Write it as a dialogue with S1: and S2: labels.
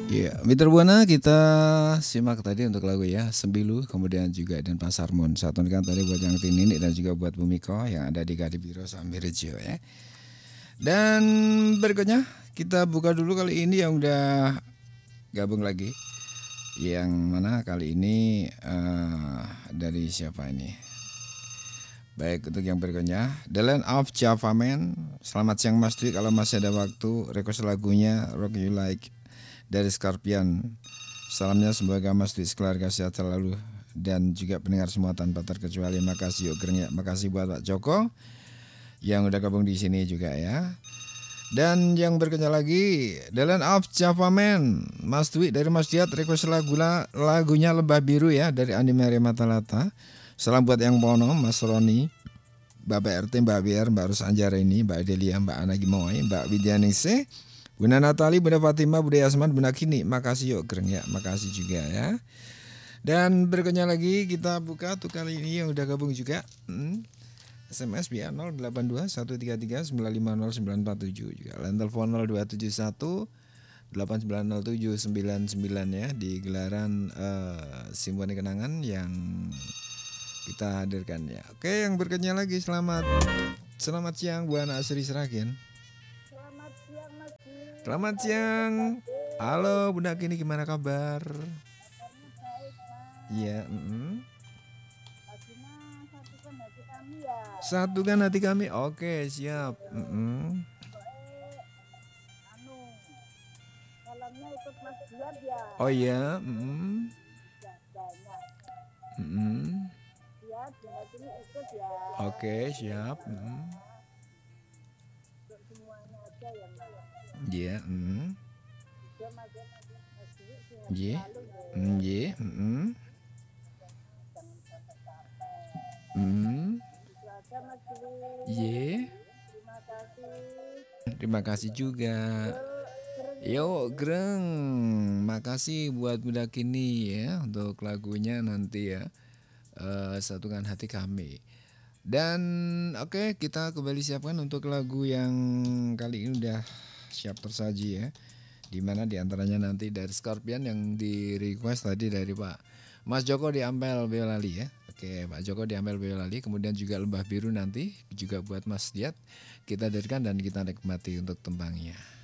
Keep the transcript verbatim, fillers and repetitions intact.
S1: Iya, Mitra Buana kita simak tadi untuk lagu ya Sembilu, kemudian juga dan Pasar Mun. Satu kan tadi buat yang Tinini dan juga buat Bumiko yang ada di Kadipiro Sambirejo ya. Dan berikutnya kita buka dulu kali ini yang udah gabung lagi. Yang mana kali ini uh, dari siapa ini? Baik, untuk yang berikutnya The Land of Java Man. Selamat siang Mas Dwi, kalau masih ada waktu request lagunya Rock You Like dari Scorpion. Salamnya semoga Mas Dwi keluarga sehat selalu dan juga pendengar semua tanpa terkecuali. Makasih yuk Greng ya. Makasih buat Pak Joko yang udah gabung di sini juga ya. Dan yang berikutnya lagi The Land of Java Man, Mas Dwi dari Mas Diat request lagu lagunya Lembah Biru ya dari Andi Mary Matalata. Salam buat yang Pono, Mas Roni, Bapak R T, Mbak Biar, Mbak Rus Anjareni, Mbak Delia, Mbak Ana Gimoy, Mbak Widyaningsih, Bunda Natali, Bunda Fatima, Bunda Yasman, Bunda Kini. Makasih yuk Greng ya, makasih juga ya. Dan berikutnya lagi kita buka tuh kali ini yang udah gabung juga. hmm. S M S via nol delapan dua satu tiga tiga sembilan lima nol sembilan empat tujuh juga. Line telepon nol dua tujuh satu delapan sembilan nol tujuh sembilan sembilan ya di gelaran uh, Simfoni Kenangan yang kita hadirkan ya. Oke, yang berikutnya lagi selamat selamat siang Bu Ana Asri Seragen.
S2: Selamat siang Mas Dwi.
S1: Selamat siang. Halo Bunda Kini, gimana kabar?
S2: Kabarnya baik Mas.
S1: Iya. Mm-hmm.
S2: Lagunya satukan hati kami ya.
S1: Satukan hati kami. Oke siap. Mm-hmm.
S2: Pokoknya anu salamnya ikut Mas Diat ya.
S1: Oh iya. Mm-hmm.
S2: Ya, banyak.
S1: Mm-hmm.
S2: Diat Bunda Kini ikut ya.
S1: Oke siap. Mm-hmm.
S2: Untuk semuanya aja ya Mas.
S1: Iya. Mm-hmm.
S2: Juga Mas Mas Dwi sehat
S1: Iya.
S2: selalu ya.
S1: Mm, iya. Mm-hmm.
S2: Jangan sampai capek.
S1: Mm-hmm.
S2: Itu aja Mas Dwi.
S1: Iya.
S2: Terima kasih.
S1: Terima kasih juga. Yo Greng, makasih buat Bunda Kini ya untuk lagunya nanti ya. Uh, satukan hati kami. Dan oke okay, kita kembali siapkan untuk lagu yang kali ini udah siap tersaji ya. Dimana diantaranya nanti dari Scorpion yang di request tadi dari Pak Mas Joko di Ampel Boyolali ya. Oke, Pak Joko di Ampel Boyolali. Kemudian juga Lembah Biru nanti juga buat Mas Diat. Kita hadirkan dan kita nikmati untuk tembangnya.